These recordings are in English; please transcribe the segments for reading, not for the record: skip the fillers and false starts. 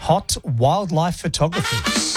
hot wildlife photographers.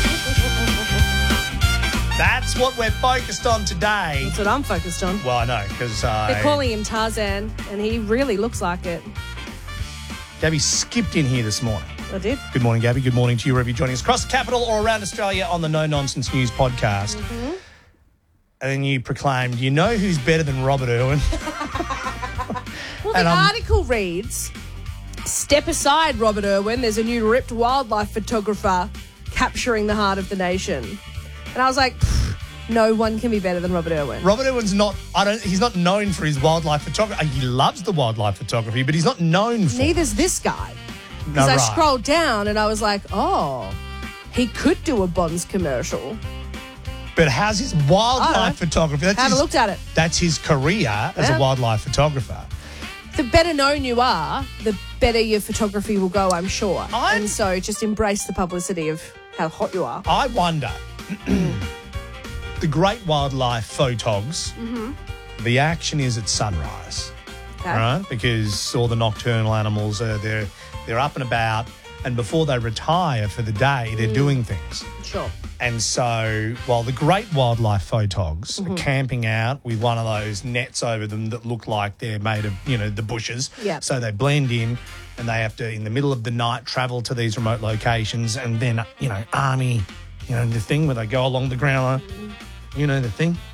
That's what we're focused on today. That's what I'm focused on. Well, I know, because They're calling him Tarzan, and he really looks like it. Gabby skipped in here this morning. I did. Good morning, Gabby. Good morning to you, wherever you're joining us across the capital or around Australia on the No Nonsense News podcast. Mm-hmm. And then you proclaimed, you know who's better than Robert Irwin? Well, And the article reads, step aside, Robert Irwin. There's a new ripped wildlife photographer capturing the heart of the nation. And I was like, no one can be better than Robert Irwin. Robert Irwin's he's not known for his wildlife photography. He loves the wildlife photography, but he's not known for it. Neither's this guy. No, Because I right. scrolled down and I was like, oh, he could do a Bonds commercial. But how's his wildlife photography? That's Haven't looked at it. That's his career as a wildlife photographer. The better known you are, the better your photography will go, I'm sure. I'm- And so just embrace the publicity of how hot you are. I wonder, the great wildlife photogs, the action is at sunrise, Okay. right? Because all the nocturnal animals they're up and about, and before they retire for the day, they're doing things. Sure. And so while the great wildlife photogs are camping out with one of those nets over them that look like they're made of, the bushes. Yep. So they blend in and they have to, in the middle of the night, travel to these remote locations and then, army, the thing where they go along the ground, the thing.